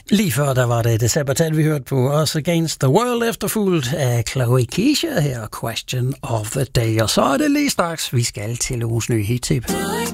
Lige før der var det Sabbath, vi hørte på Us Against the World, efterfulgt af Chloe Keisha her, Question of the Day. Og så er det lige straks, vi skal til ugens nye hit-tip.